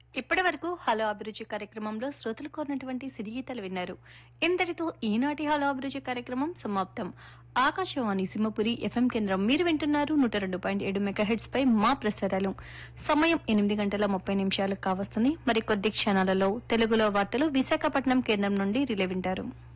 ఇప్పటి వరకు హలో అభిరుచి కార్యక్రమంలో శ్రోతలు కోరినటువంటి సిరి గీతాలు విన్నారు. ఇంతటితో ఈనాటి హలో అభిరుచి కార్యక్రమం సమాప్తం. ఆకాశవాణి సింహపురి ఎఫ్ఎం కేంద్రం మీరు వింటున్నారు 102.7 మెగాహెట్స్ పై మా ప్రసారాలు. సమయం 8:30 కావస్తుంది. మరి కొద్ది క్షణాలలో తెలుగులో వార్తలు విశాఖపట్నం కేంద్రం నుండి రిలే వింటారు.